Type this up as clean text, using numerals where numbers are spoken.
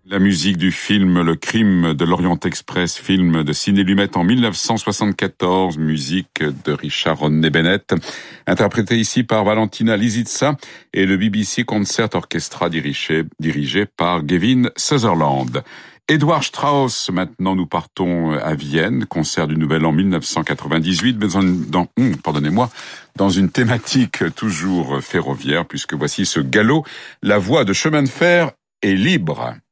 La musique du film Le Crime de l'Orient Express, film de Sidney Lumet en 1974, musique de Richard Rodney Bennett, interprétée ici par Valentina Lisitsa et le BBC Concert Orchestra dirigé par Gavin Sutherland. Edward Strauss, maintenant nous partons à Vienne, concert du Nouvel An 1998, mais dans une thématique toujours ferroviaire, puisque voici ce galop, la voie de chemin de fer est libre.